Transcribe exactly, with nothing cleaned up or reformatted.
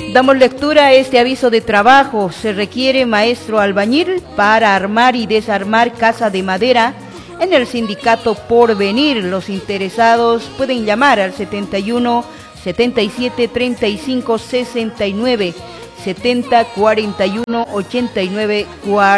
Damos lectura a este aviso de trabajo. Se requiere maestro albañil para armar y desarmar casa de madera en el sindicato Porvenir. Los interesados pueden llamar al setenta y uno, setenta y siete, treinta y cinco, sesenta y nueve, setenta, cuarenta y uno, ochenta y nueve, cuarenta.